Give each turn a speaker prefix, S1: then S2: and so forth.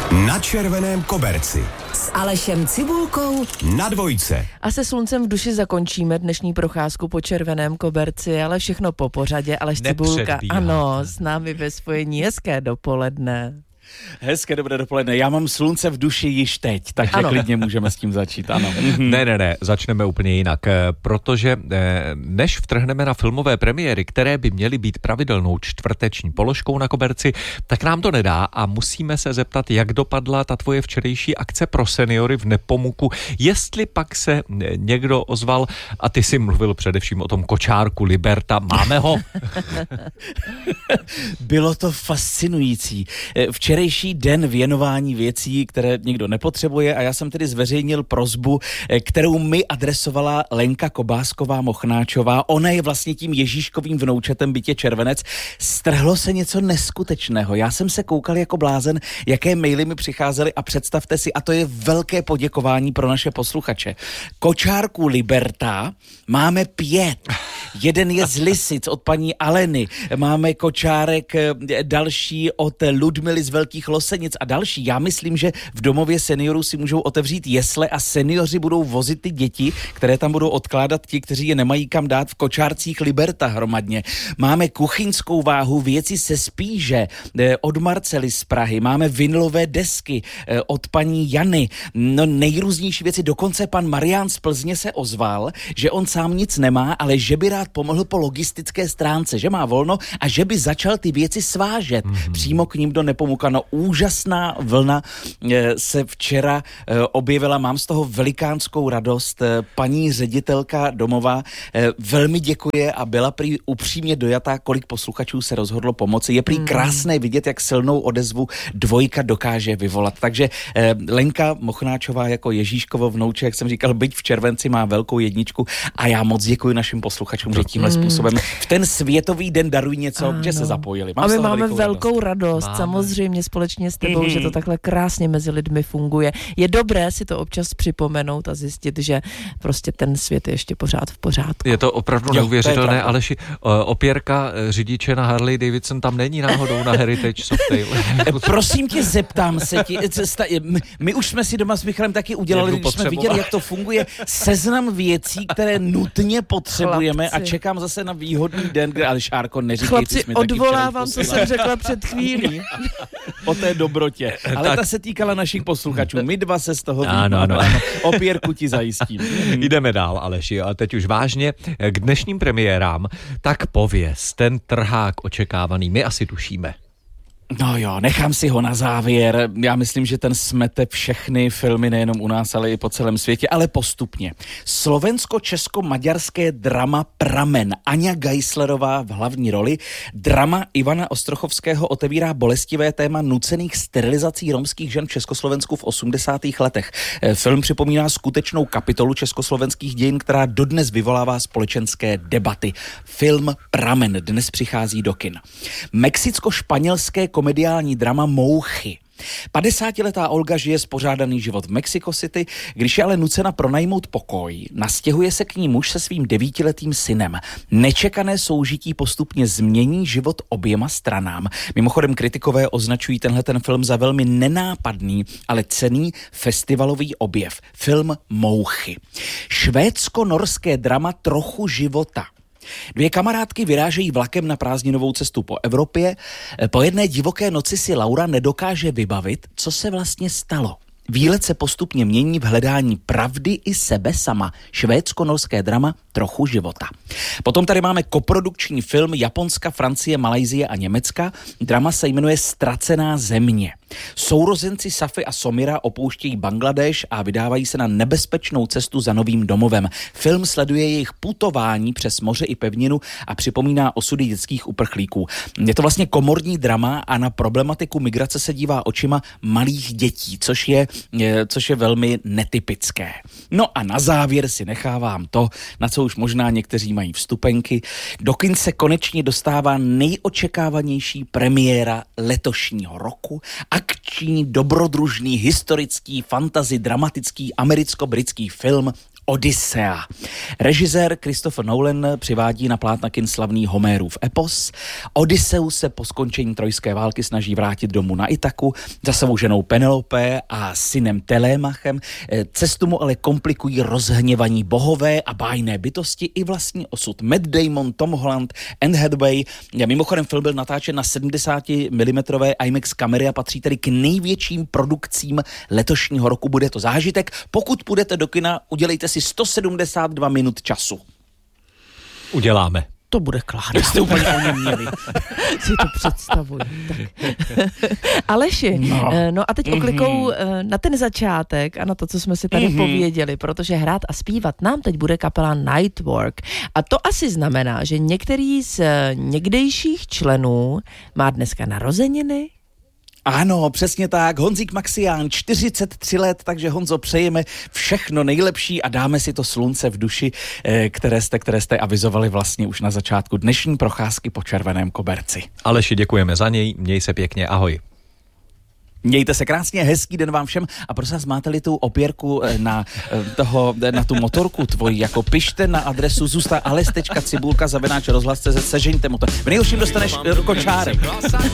S1: Na červeném koberci
S2: s Alešem Cibulkou
S1: na Dvojce.
S3: A se sluncem v duši zakončíme dnešní procházku po červeném koberci, ale všechno po pořadě. Aleš Cibulka, ano, s námi ve spojení. Hezké dopoledne.
S4: Hezké dobré dopoledne. Já mám slunce v duši již teď, takže klidně můžeme s tím začít, ano.
S5: Ne, začneme úplně jinak, protože než vtrhneme na filmové premiéry, které by měly být pravidelnou čtvrteční položkou na koberci, tak nám to nedá a musíme se zeptat, jak dopadla ta tvoje včerejší akce pro seniory v Nepomuku, jestli pak se někdo ozval a ty si mluvil především o tom kočárku Liberta. Máme ho?
S4: Bylo to fascinující. Včerejší den věnování věcí, které nikdo nepotřebuje, a já jsem tedy zveřejnil prosbu, kterou mi adresovala Lenka Kobásková-Mochnáčová. Ona je vlastně tím Ježíškovým vnoučetem, byť je červenec. Strhlo se něco neskutečného. Já jsem se koukal jako blázen, jaké maily mi přicházely, a představte si, a to je velké poděkování pro naše posluchače. Kočárku Liberta máme 5. Jeden je z Lisic od paní Aleny. Máme kočárek další od Ludmily z Velkých Losenic a další. Já myslím, že v domově seniorů si můžou otevřít jesle a seniori budou vozit ty děti, které tam budou odkládat ti, kteří je nemají kam dát, v kočárcích Liberta hromadně. Máme kuchyňskou váhu, věci se Spíže od Marcely z Prahy. Máme vinylové desky od paní Jany. No nejrůznější věci. Dokonce pan Marián z Plzně se ozval, že on sám nic nemá, ale že by rád pomohl po logistické stránce, že má volno a že by začal ty věci svážet přímo k ním do Nepomuka. No úžasná vlna se včera objevila, mám z toho velikánskou radost. Paní ředitelka domova velmi děkuje a byla prý upřímně dojatá, kolik posluchačů se rozhodlo pomoci. Je prý krásné vidět, jak silnou odezvu Dvojka dokáže vyvolat. Takže Lenka Mochnáčová jako Ježíškovo vnouče, jak jsem říkal, byť v červenci má velkou jedničku, a já moc děkuji našim posluchačům, že tímhle způsobem v ten světový den darují něco, že se zapojili.
S3: A my máme velkou radost. Samozřejmě společně s tebou, že to takhle krásně mezi lidmi funguje. Je dobré si to občas připomenout a zjistit, že prostě ten svět je ještě pořád v pořádku.
S5: Je to opravdu neuvěřitelné, Aleši. Opěrka řidiče na Harley Davidson tam není náhodou na Heritage Softail.
S4: Prosím tě, zeptám se ti. My už jsme si doma s Michalem taky udělali, když jsme viděli, jak to funguje, seznam věcí, které nutně potřebujeme. Chlapci. A čekám zase na výhodný den, kde Alešárko, neříkej,
S3: chlapci, odvolávám, co jsem řekla před chvílí.
S4: O té dobrotě. Ale tak ta se týkala našich posluchačů. My dva se z toho
S5: ano.
S4: Opěrku ti zajistím.
S5: Jdeme dál, Aleši. A teď už vážně k dnešním premiérám. Tak pověz, ten trhák očekávaný, my asi tušíme.
S4: No jo, nechám si ho na závěr. Já myslím, že ten smete všechny filmy, nejenom u nás, ale i po celém světě, ale postupně. Slovensko-česko-maďarské drama Pramen. Aňa Geislerová v hlavní roli. Drama Ivana Ostrochovského otevírá bolestivé téma nucených sterilizací romských žen v Československu v 80. letech. Film připomíná skutečnou kapitolu československých dějin, která dodnes vyvolává společenské debaty. Film Pramen dnes přichází do kin. Mexicko-španělské komediální drama Mouchy. 50letá Olga žije spořádaný život v Mexico City, když je ale nucena pronajmout pokoj, nastěhuje se k ní muž se svým 9letým synem. Nečekané soužití postupně změní život oběma stranám. Mimochodem kritikové označují tenhleten film za velmi nenápadný, ale cenný festivalový objev. Film Mouchy. Švédsko-norské drama Trochu života. 2 kamarádky vyrážejí vlakem na prázdninovou cestu po Evropě. Po jedné divoké noci si Laura nedokáže vybavit, co se vlastně stalo. Výlet se postupně mění v hledání pravdy i sebe sama. Švédsko-norské drama Trochu života. Potom tady máme koprodukční film Japonska, Francie, Malajsie a Německa. Drama se jmenuje Ztracená země. Sourozenci Safy a Somira opouštějí Bangladeš a vydávají se na nebezpečnou cestu za novým domovem. Film sleduje jejich putování přes moře i pevninu a připomíná osudy dětských uprchlíků. Je to vlastně komorní drama a na problematiku migrace se dívá očima malých dětí, což je velmi netypické. No a na závěr si nechávám to, na co už možná někteří mají vstupenky. Do kin se konečně dostává nejočekávanější premiéra letošního roku. Akční, dobrodružný, historický, fantasy, dramatický, americko-britský film Odyssea. Režisér Christopher Nolan přivádí na plátna kin slavný Homérův epos. Odysseus se po skončení trojské války snaží vrátit domů na Itaku za svou ženou Penelope a synem Telémachem. Cestu mu ale komplikují rozhněvaní bohové a bájné bytosti i vlastní osud. Matt Damon, Tom Holland, Anne Hathaway. Mimochodem film byl natáčen na 70 mm IMAX kamery a patří tedy k největším produkcím letošního roku. Bude to zážitek. Pokud půjdete do kina, udělejte si 172 minut času.
S5: Uděláme.
S3: To bude kláda.
S4: Jste úplně o něm měli.
S3: Si to představuji. Aleši, no a teď oklikou na ten začátek a na to, co jsme si tady pověděli, protože hrát a zpívat nám teď bude kapela Nightwork. A to asi znamená, že některý z někdejších členů má dneska narozeniny.
S4: Ano, přesně tak. Honzík Maxián, 43 let, takže Honzo, přejeme všechno nejlepší a dáme si to slunce v duši, které jste avizovali vlastně už na začátku dnešní procházky po Červeném koberci.
S5: Aleši, děkujeme za něj, měj se pěkně, ahoj.
S4: Mějte se krásně, hezký den vám všem a prosím vás, máte-li tu opěrku na tu motorku tvoji, jako pište na adresu zůsta ales.cibulka@rozhlas.cz, sežeňte mu to. V nejhorším dostaneš kočárek.